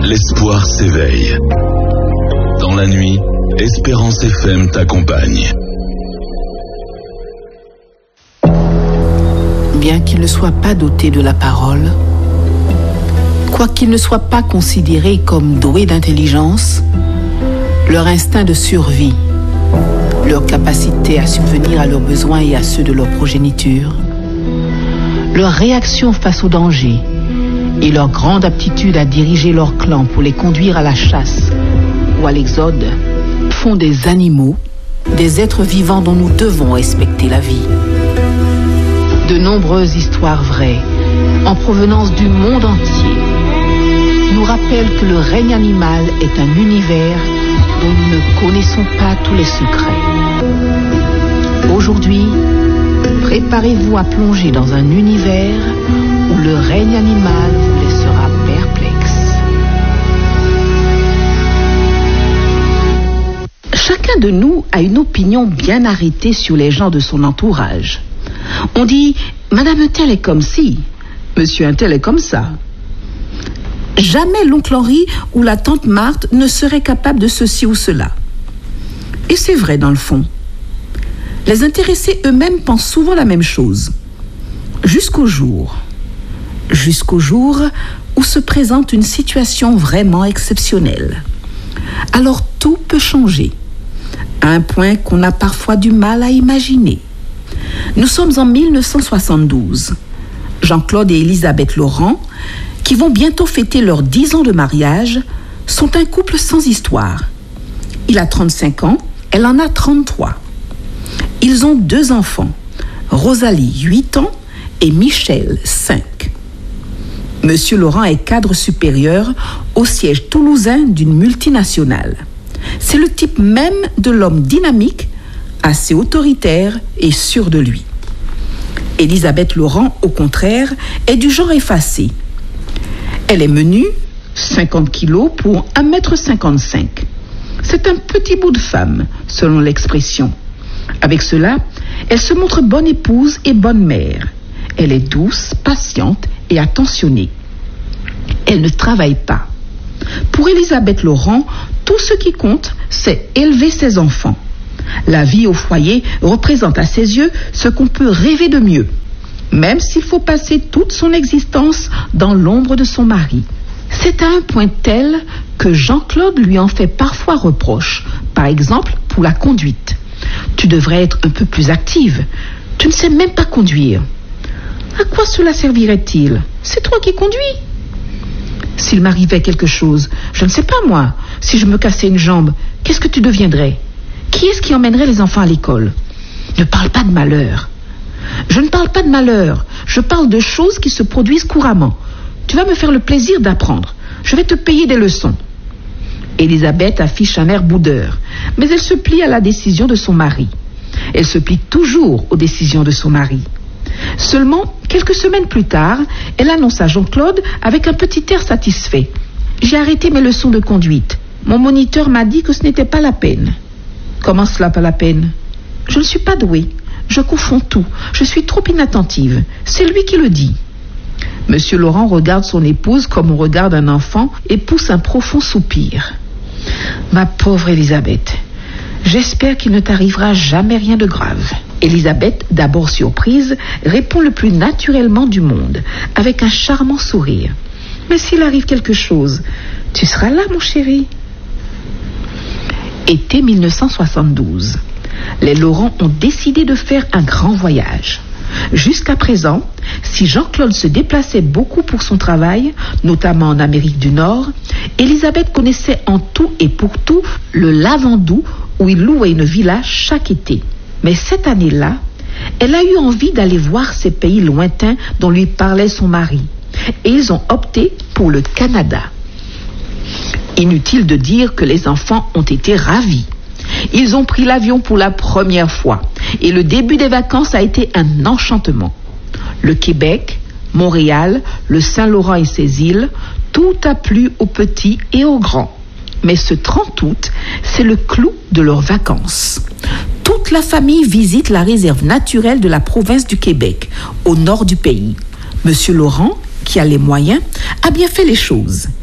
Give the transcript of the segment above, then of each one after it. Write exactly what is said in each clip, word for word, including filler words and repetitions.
l'espoir s'éveille. Dans la nuit, Espérance F M t'accompagne. Bien qu'ils ne soient pas dotés de la parole, quoiqu'ils ne soient pas considérés comme doués d'intelligence, leur instinct de survie, leur capacité à subvenir à leurs besoins et à ceux de leur progéniture, leur réaction face au danger et leur grande aptitude à diriger leur clan pour les conduire à la chasse ou à l'exode font des animaux, des êtres vivants dont nous devons respecter la vie. De nombreuses histoires vraies, en provenance du monde entier, nous rappellent que le règne animal est un univers dont nous ne connaissons pas tous les secrets. Aujourd'hui, préparez-vous à plonger dans un univers où le règne animal vous laissera perplexe. Chacun de nous a une opinion bien arrêtée sur les gens de son entourage. On dit « Madame Untel est comme ci, Monsieur Untel est comme ça ». Jamais l'oncle Henri ou la tante Marthe ne seraient capables de ceci ou cela. Et c'est vrai dans le fond. Les intéressés eux-mêmes pensent souvent la même chose. Jusqu'au jour. Jusqu'au jour où se présente une situation vraiment exceptionnelle. Alors tout peut changer, à un point qu'on a parfois du mal à imaginer. Nous sommes en mille neuf cent soixante-douze. Jean-Claude et Elisabeth Laurent, qui vont bientôt fêter leurs dix ans de mariage, sont un couple sans histoire. Il a trente-cinq ans, elle en a trente-trois. Ils ont deux enfants, Rosalie, huit ans, et Michel, cinq. Monsieur Laurent est cadre supérieur au siège toulousain d'une multinationale. C'est le type même de l'homme dynamique, assez autoritaire et sûr de lui. Elisabeth Laurent, au contraire, est du genre effacé. Elle est menue, cinquante kilos pour un mètre cinquante-cinq. C'est un petit bout de femme, selon l'expression. Avec cela, elle se montre bonne épouse et bonne mère. Elle est douce, patiente et attentionnée. Elle ne travaille pas. Pour Elisabeth Laurent, tout ce qui compte, c'est élever ses enfants. La vie au foyer représente à ses yeux ce qu'on peut rêver de mieux, même s'il faut passer toute son existence dans l'ombre de son mari. C'est à un point tel que Jean-Claude lui en fait parfois reproche, par exemple pour la conduite. Tu devrais être un peu plus active. Tu ne sais même pas conduire. À quoi cela servirait-il? C'est toi qui conduis. S'il m'arrivait quelque chose, je ne sais pas moi, si je me cassais une jambe, qu'est-ce que tu deviendrais? Qui est-ce qui emmènerait les enfants à l'école? Ne parle pas de malheur. Je ne parle pas de malheur, je parle de choses qui se produisent couramment. Tu vas me faire le plaisir d'apprendre. Je vais te payer des leçons. Elisabeth affiche un air boudeur, mais elle se plie à la décision de son mari. Elle se plie toujours aux décisions de son mari. Seulement, quelques semaines plus tard, elle annonce à Jean-Claude avec un petit air satisfait. « J'ai arrêté mes leçons de conduite. Mon moniteur m'a dit que ce n'était pas la peine. » « Comment cela, pas la peine? Je ne suis pas douée. Je confonds tout. Je suis trop inattentive. C'est lui qui le dit. » Monsieur Laurent regarde son épouse comme on regarde un enfant et pousse un profond soupir. « Ma pauvre Elisabeth, j'espère qu'il ne t'arrivera jamais rien de grave. » Elisabeth, d'abord surprise, répond le plus naturellement du monde, avec un charmant sourire. « Mais s'il arrive quelque chose, tu seras là, mon chéri. » Été mille neuf cent soixante-douze. Les Laurent ont décidé de faire un grand voyage. Jusqu'à présent, si Jean-Claude se déplaçait beaucoup pour son travail, notamment en Amérique du Nord, Elisabeth connaissait en tout et pour tout le Lavandou où il louait une villa chaque été. Mais cette année-là, elle a eu envie d'aller voir ces pays lointains dont lui parlait son mari. Et ils ont opté pour le Canada. Inutile de dire que les enfants ont été ravis. Ils ont pris l'avion pour la première fois et le début des vacances a été un enchantement. Le Québec, Montréal, le Saint-Laurent et ses îles, tout a plu aux petits et aux grands. Mais ce trente août, c'est le clou de leurs vacances. Toute la famille visite la réserve naturelle de la province du Québec, au nord du pays. Monsieur Laurent, qui a les moyens, a bien fait les choses. Il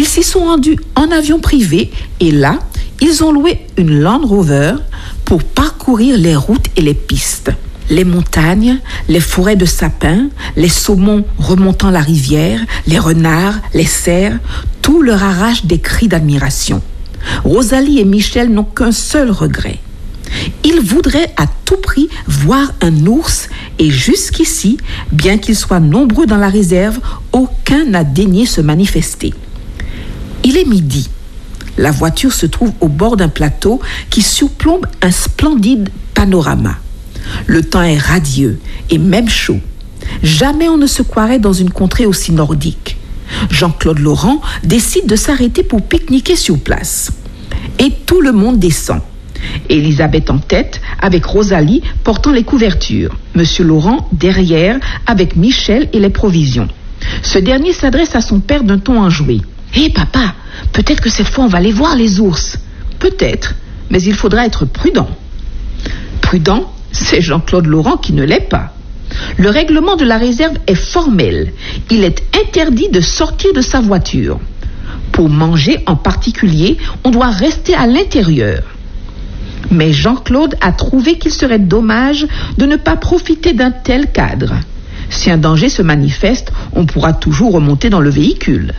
s'y sont rendus en avion privé et là, ils ont loué une Land Rover pour parcourir les routes et les pistes. Les montagnes, les forêts de sapins, les saumons remontant la rivière, les renards, les cerfs, tout leur arrache des cris d'admiration. Rosalie et Michel n'ont qu'un seul regret. Ils voudraient à tout prix voir un ours et jusqu'ici, bien qu'ils soient nombreux dans la réserve, aucun n'a daigné se manifester. Il est midi. La voiture se trouve au bord d'un plateau qui surplombe un splendide panorama. Le temps est radieux et même chaud. Jamais on ne se croirait dans une contrée aussi nordique. Jean-Claude Laurent décide de s'arrêter pour pique-niquer sur place. Et tout le monde descend. Élisabeth en tête, avec Rosalie portant les couvertures. Monsieur Laurent derrière, avec Michel et les provisions. Ce dernier s'adresse à son père d'un ton enjoué. « Hé, hey, papa, peut-être que cette fois on va aller voir les ours. » « Peut-être, mais il faudra être prudent. » Prudent, c'est Jean-Claude Laurent qui ne l'est pas. Le règlement de la réserve est formel. Il est interdit de sortir de sa voiture. Pour manger en particulier, on doit rester à l'intérieur. Mais Jean-Claude a trouvé qu'il serait dommage de ne pas profiter d'un tel cadre. Si un danger se manifeste, on pourra toujours remonter dans le véhicule.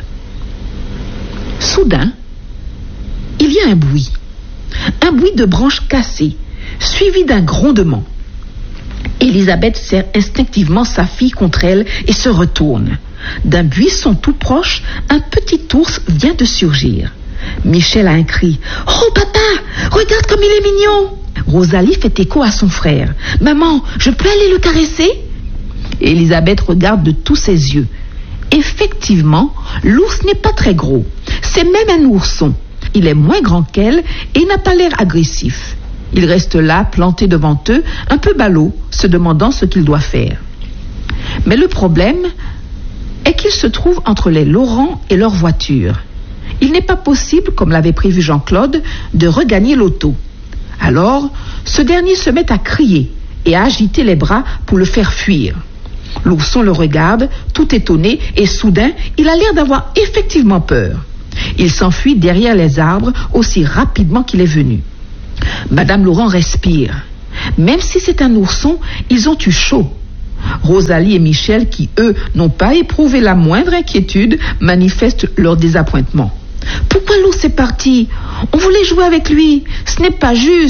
Soudain, il y a un bruit. Un bruit de branches cassées, suivi d'un grondement. Élisabeth serre instinctivement sa fille contre elle et se retourne. D'un buisson tout proche, un petit ours vient de surgir. Michel a un cri. « Oh papa, regarde comme il est mignon !» Rosalie fait écho à son frère. « Maman, je peux aller le caresser ?» Élisabeth regarde de tous ses yeux. Effectivement, l'ours n'est pas très gros. C'est même un ourson. Il est moins grand qu'elle et n'a pas l'air agressif. Il reste là, planté devant eux, un peu ballot, se demandant ce qu'il doit faire. Mais le problème est qu'il se trouve entre les Laurent et leur voiture. Il n'est pas possible, comme l'avait prévu Jean-Claude, de regagner l'auto. Alors, ce dernier se met à crier et à agiter les bras pour le faire fuir. L'ourson le regarde, tout étonné, et soudain, il a l'air d'avoir effectivement peur. Il s'enfuit derrière les arbres aussi rapidement qu'il est venu. Madame Laurent respire. Même si c'est un ourson, ils ont eu chaud. Rosalie et Michel, qui eux n'ont pas éprouvé la moindre inquiétude, manifestent leur désappointement. « Pourquoi l'ours est parti ? On voulait jouer avec lui. Ce n'est pas juste. »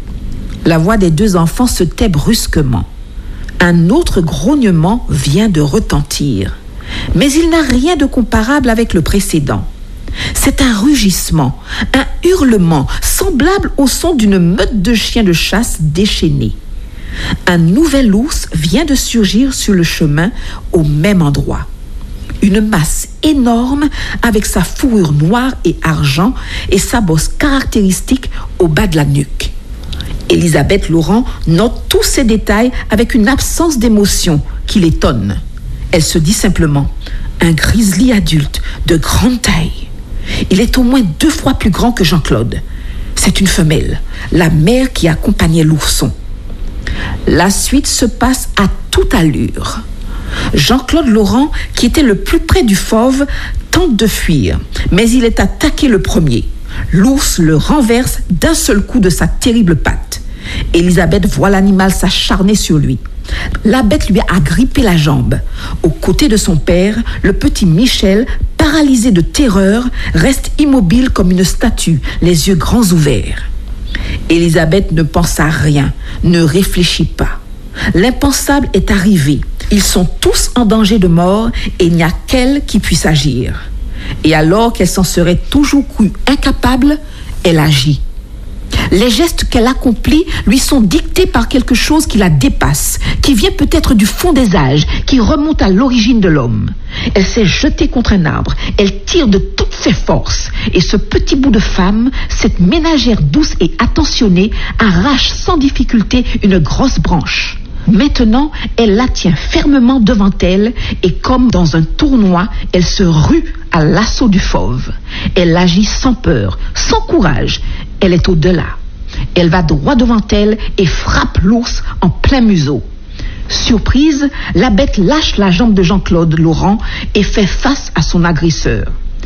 La voix des deux enfants se tait brusquement. Un autre grognement vient de retentir. Mais il n'a rien de comparable avec le précédent. C'est un rugissement, un hurlement semblable au son d'une meute de chiens de chasse déchaînés. Un nouvel ours vient de surgir sur le chemin au même endroit. Une masse énorme avec sa fourrure noire et argent et sa bosse caractéristique au bas de la nuque. Élisabeth Laurent note tous ces détails avec une absence d'émotion qui l'étonne. Elle se dit simplement « un grizzly adulte de grande taille. Il est au moins deux fois plus grand que Jean-Claude. C'est une femelle, la mère qui accompagnait l'ourson. » La suite se passe à toute allure. Jean-Claude Laurent, qui était le plus près du fauve, tente de fuir, mais il est attaqué le premier. L'ours le renverse d'un seul coup de sa terrible patte. Élisabeth voit l'animal s'acharner sur lui. La bête lui a agrippé la jambe. Aux côtés de son père, le petit Michel, paralysé de terreur, reste immobile comme une statue, les yeux grands ouverts. Élisabeth ne pense à rien, ne réfléchit pas. L'impensable est arrivé. Ils sont tous en danger de mort et il n'y a qu'elle qui puisse agir. Et alors qu'elle s'en serait toujours crue incapable, elle agit. Les gestes qu'elle accomplit lui sont dictés par quelque chose qui la dépasse, qui vient peut-être du fond des âges, qui remonte à l'origine de l'homme. Elle s'est jetée contre un arbre, elle tire de toutes ses forces, et ce petit bout de femme, cette ménagère douce et attentionnée, arrache sans difficulté une grosse branche. Maintenant, elle la tient fermement devant elle et comme dans un tournoi, elle se rue à l'assaut du fauve. Elle agit sans peur, sans courage. Elle est au-delà. Elle va droit devant elle et frappe l'ours en plein museau. Surprise, la bête lâche la jambe de Jean-Claude Laurent et fait face à son agresseur.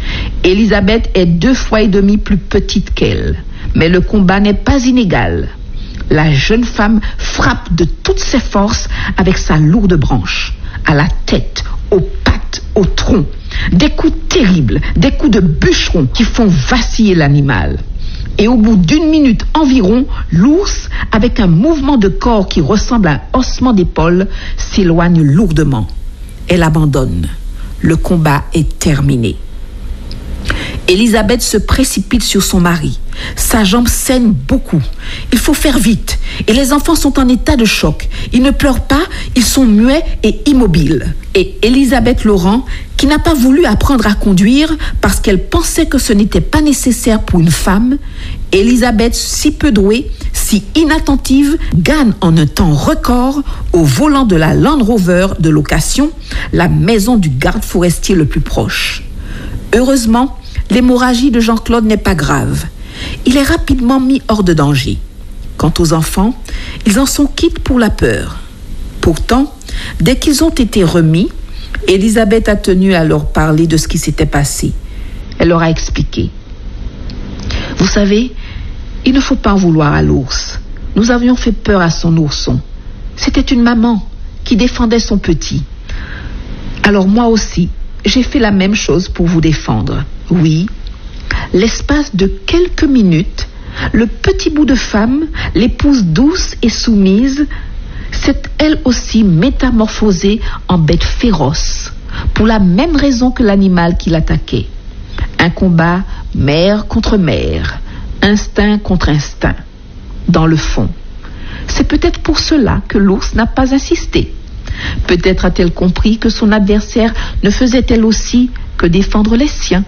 Elisabeth est deux fois et demi plus petite qu'elle, mais le combat n'est pas inégal. La jeune femme frappe de toutes ses forces avec sa lourde branche, à la tête, aux pattes, au tronc. Des coups terribles, des coups de bûcheron qui font vaciller l'animal. Et au bout d'une minute environ, l'ours, avec un mouvement de corps qui ressemble à un haussement d'épaule, s'éloigne lourdement. Elle abandonne. Le combat est terminé. Elisabeth se précipite sur son mari. Sa jambe saigne beaucoup. Il faut faire vite. Et les enfants sont en état de choc. Ils ne pleurent pas, ils sont muets et immobiles. Et Elisabeth Laurent, qui n'a pas voulu apprendre à conduire parce qu'elle pensait que ce n'était pas nécessaire pour une femme, Elisabeth, si peu douée, si inattentive, gagne en un temps record au volant de la Land Rover de location, la maison du garde forestier le plus proche. Heureusement, l'hémorragie de Jean-Claude n'est pas grave. Il est rapidement mis hors de danger. Quant aux enfants, ils en sont quittes pour la peur. Pourtant, dès qu'ils ont été remis, Elisabeth a tenu à leur parler de ce qui s'était passé. Elle leur a expliqué. Vous savez, il ne faut pas en vouloir à l'ours. Nous avions fait peur à son ourson. C'était une maman qui défendait son petit. Alors moi aussi, j'ai fait la même chose pour vous défendre. Oui, l'espace de quelques minutes, le petit bout de femme, l'épouse douce et soumise, s'est elle aussi métamorphosée en bête féroce, pour la même raison que l'animal qui l'attaquait. Un combat mère contre mère, instinct contre instinct. Dans le fond, c'est peut-être pour cela que l'ours n'a pas insisté. Peut-être a-t-elle compris que son adversaire ne faisait elle aussi que défendre les siens.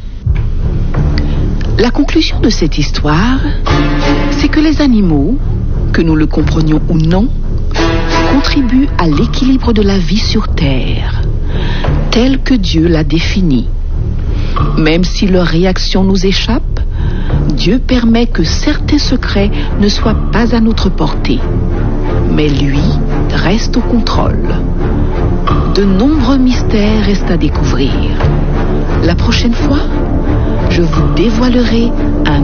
La conclusion de cette histoire, c'est que les animaux, que nous le comprenions ou non, contribuent à l'équilibre de la vie sur Terre, tel que Dieu l'a défini. Même si leur réaction nous échappe, Dieu permet que certains secrets ne soient pas à notre portée. Mais lui reste au contrôle. De nombreux mystères restent à découvrir. La prochaine fois, je vous dévoilerai un